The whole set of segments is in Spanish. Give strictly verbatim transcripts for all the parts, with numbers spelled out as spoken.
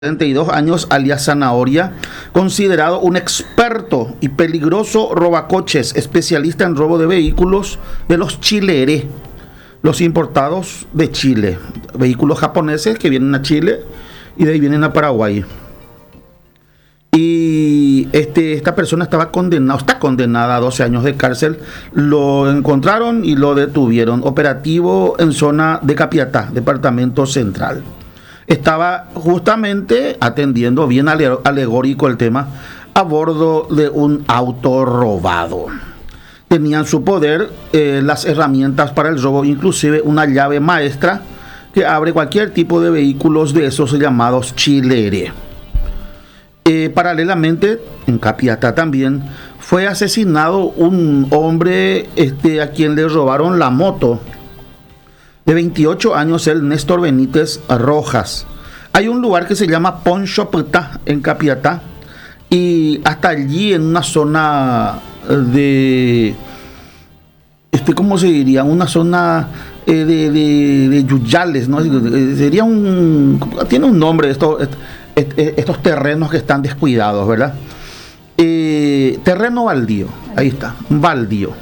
setenta y dos años, alias Zanahoria, considerado un experto y peligroso robacoches, especialista en robo de vehículos de los chileres, los importados de Chile, vehículos japoneses que vienen a Chile y de ahí vienen a Paraguay. Y este, esta persona estaba condenada, está condenada a doce años de cárcel. Lo encontraron y lo detuvieron. Operativo en zona de Capiatá, departamento central. Estaba justamente atendiendo, bien alegórico el tema, a bordo de un auto robado. Tenía en su poder eh, las herramientas para el robo, inclusive una llave maestra que abre cualquier tipo de vehículos de esos llamados chileres. Eh, paralelamente, en Capiatá también, fue asesinado un hombre este, a quien le robaron la moto. De veintiocho años, el Néstor Benítez Rojas. Hay un lugar que se llama Ponchopetá en Capiatá, y hasta allí en una zona de, este, ¿cómo se diría? Una zona eh, de, de, de yuyales, ¿no? Sería un, tiene un nombre esto, estos terrenos que están descuidados, ¿verdad? Eh, terreno baldío, ahí está, baldío.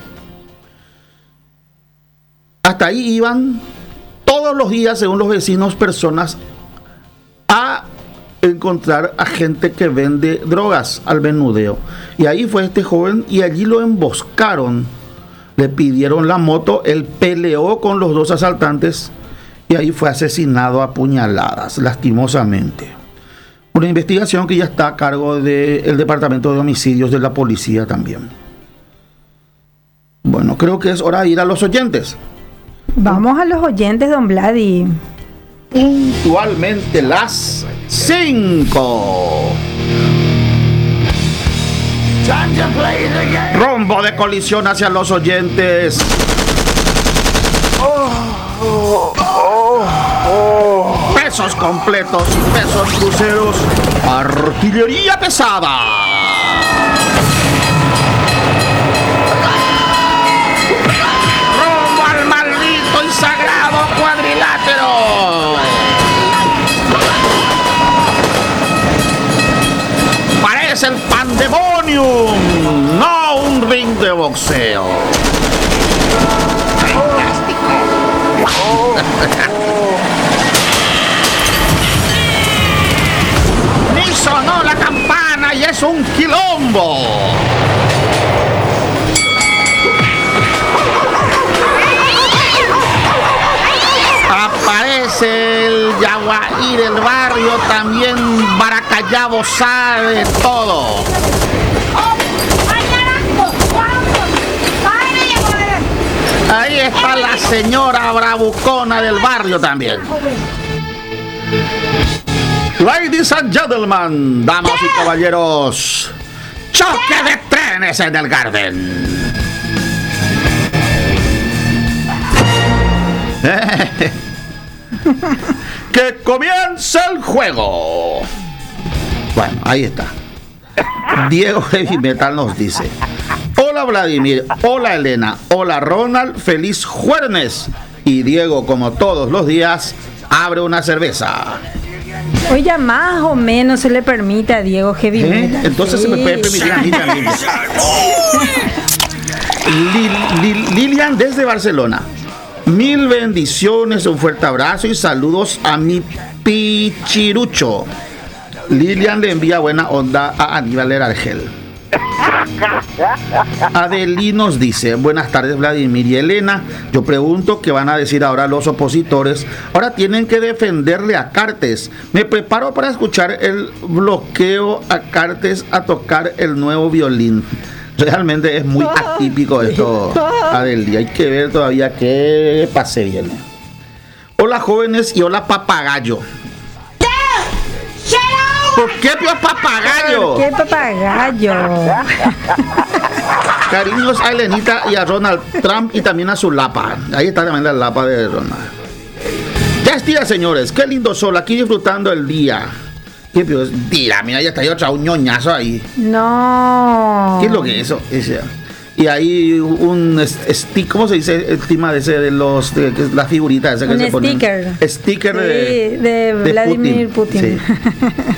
Hasta ahí iban todos los días, según los vecinos, personas a encontrar a gente que vende drogas al menudeo. Y ahí fue este joven y allí lo emboscaron. Le pidieron la moto, él peleó con los dos asaltantes y ahí fue asesinado a puñaladas, lastimosamente. Una investigación que ya está a cargo del Departamento de Homicidios de la Policía también. Bueno, creo que es hora de ir a los oyentes. Vamos a los oyentes, don Vladi. Puntualmente las cinco. Rombo de colisión hacia los oyentes. Oh, oh, oh, oh. Pesos completos y pesos cruceros. Artillería pesada. Sagrado cuadrilátero. Parece el pandemonium, no un ring de boxeo. Fantástico. Oh, oh. Ni sonó la campana y es un quilombo. Aparece el yaguaí del barrio, también Baracayabo sabe todo. Ahí está la señora bravucona del barrio también. Ladies and gentlemen, damas y caballeros, choque de trenes en el Garden. Que comience el juego. Bueno, ahí está. Diego Heavy Metal nos dice: hola Vladimir, hola Elena, hola Ronald, feliz jueves. Y Diego, como todos los días, abre una cerveza. Hoy ya más o menos se le permite a Diego Heavy ¿Eh? Metal. Entonces sí. Se me puede permitir a mí también. Lil, Lil, Lilian desde Barcelona. Mil bendiciones, un fuerte abrazo y saludos a mi pichirucho. Lilian le envía buena onda a Aníbal Argel. Adeli nos dice: buenas tardes Vladimir y Elena. Yo pregunto qué van a decir ahora los opositores. Ahora tienen que defenderle a Cartes. Me preparo para escuchar el bloqueo a Cartes a tocar el nuevo violín. Realmente es muy atípico esto, Adeli. Hay que ver todavía qué pase viene. Hola jóvenes y hola papagayo. ¿Por qué papagayo? ¿Por qué papagayo? Cariños a Elenita y a Ronald Trump y también a su lapa. Ahí está también la lapa de Ronald. Ya es día, señores. Qué lindo sol. Aquí disfrutando el día. ¿Qué tira? Mira, ya está ahí otra un ñoñazo ahí. No. ¿Qué es lo que es eso? Ese. y hay un stick, ¿cómo se dice? Estima de ese de los de, de, las figuritas esas que un se ponen. sticker. Sticker Sí, de, de, de Vladimir Putin. Putin. Sí.